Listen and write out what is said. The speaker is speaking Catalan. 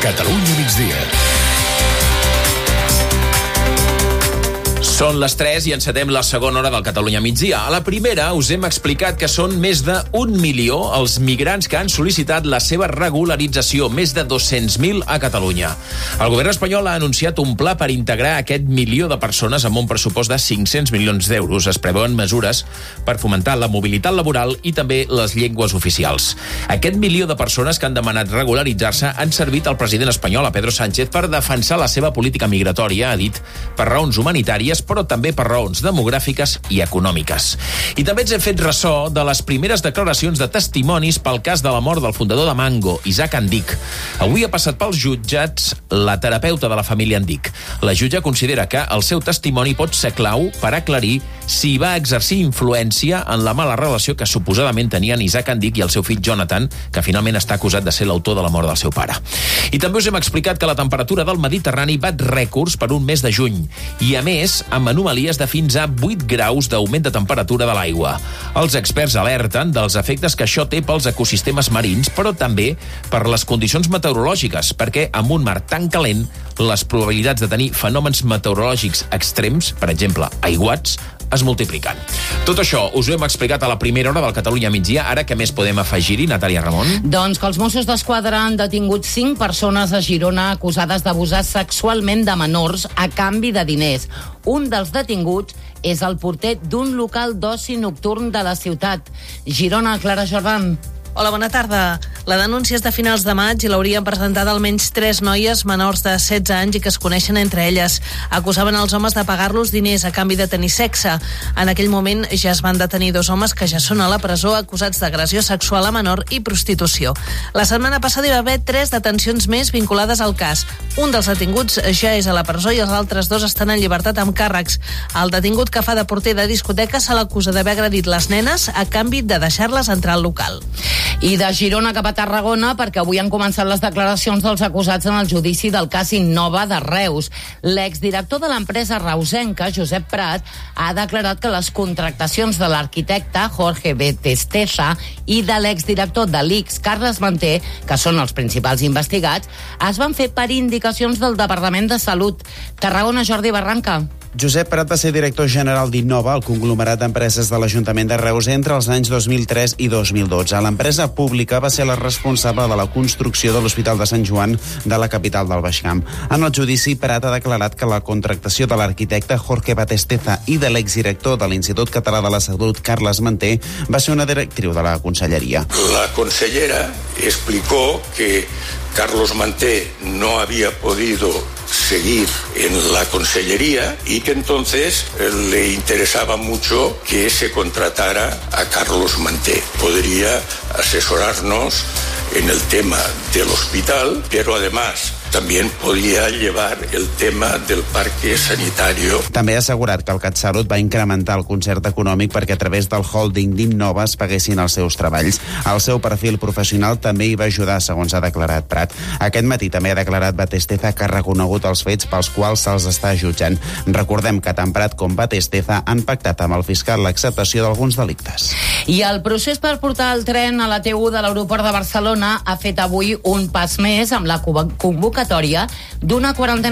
Catalunya migdia. Són les 3 i encetem la segona hora del Catalunya migdia. A la primera us hem explicat que són més de 1 milió els migrants que han sol·licitat la seva regularització, més de 200.000 a Catalunya. El govern espanyol ha anunciat un pla per integrar aquest milió de persones amb un pressupost de 500 milions d'euros. Es preveuen mesures per fomentar la mobilitat laboral i també les llengües oficials. Aquest milió de persones que han demanat regularitzar-se han servit al president espanyol, a Pedro Sánchez, per defensar la seva política migratòria, ha dit, per raons humanitàries, però també per raons demogràfiques i econòmiques. I també ens hem fet ressò de les primeres declaracions de testimonis pel cas de la mort del fundador de Mango, Isaac Andic. Avui ha passat pels jutjats la terapeuta de la família Andic. La jutge considera que el seu testimoni pot ser clau per aclarir si va exercir influència en la mala relació que suposadament tenien Isaac Andic i el seu fill Jonathan, que finalment està acusat de ser l'autor de la mort del seu pare. I també us hem explicat que la temperatura del Mediterrani bat rècords per un mes de juny i, a més, amb anomalies de fins a 8 graus d'augment de temperatura de l'aigua. Els experts alerten dels efectes que això té pels ecosistemes marins, però també per les condicions meteorològiques, perquè amb un mar tan calent, les probabilitats de tenir fenòmens meteorològics extrems, per exemple, aiguats, es multipliquen. Tot això us ho hem explicat a la primera hora del Catalunya migdia. Ara, què més podem afegir-hi, Natàlia Ramon? Doncs que els Mossos d'Esquadra han detingut 5 persones a Girona acusades d'abusar sexualment de menors a canvi de diners. Un dels detinguts és el porter d'un local d'oci nocturn de la ciutat. Girona, Clara Jordan. Hola, bona tarda. La denúncia és de finals de maig i l'haurien presentat almenys 3 noies menors de 16 anys i que es coneixen entre elles. Acusaven els homes de pagar-los diners a canvi de tenir sexe. En aquell moment ja es van detenir 2 homes que ja són a la presó acusats d'agressió sexual a menor i prostitució. La setmana passada hi va haver 3 detencions més vinculades al cas. Un dels detinguts ja és a la presó i els altres 2 estan en llibertat amb càrrecs. El detingut que fa de porter de discoteca se l'acusa d'haver agredit les nenes a canvi de deixar-les entrar al local. I de Girona cap a Tarragona, perquè avui han començat les declaracions dels acusats en el judici del cas Innova de Reus. L'exdirector de l'empresa reusenca, Josep Prat, ha declarat que les contractacions de l'arquitecte Jorge Betesteza i de l'exdirector de l'ICS, Carles Manté, que són els principals investigats, es van fer per indicacions del Departament de Salut. Tarragona, Jordi Barranca. Josep Prat va ser director general d'Innova, el conglomerat d'empreses de l'Ajuntament de Reus, entre els anys 2003 i 2012. L'empresa pública va ser la responsable de la construcció de l'Hospital de Sant Joan de la capital del Baix Camp. En el judici, Prat ha declarat que la contractació de l'arquitecte Jorge Betesteza i de l'exdirector de l'Institut Català de la Salut, Carles Manté, va ser una directriu de la conselleria. La consellera explicó que Carlos Manté no había podido seguir en la consellería y que entonces le interesaba mucho que se contratara a Carlos Manté. Podría asesorarnos en el tema del hospital, pero además también podía llevar el tema del parque sanitario. També ha assegurat que el CatSalut va incrementar el concert econòmic perquè a través del holding d'Innova es paguessin els seus treballs. El seu perfil professional també hi va ajudar, segons ha declarat Prat. Aquest matí també ha declarat Betesteza que ha reconegut els fets pels quals se'ls està jutjant. Recordem que tant Prat com Betesteza han pactat amb el fiscal l'acceptació d'alguns delictes. I el procés per portar el tren a la T1 de l'aeroport de Barcelona ha fet avui un pas més amb la convocatòria d'una quarantena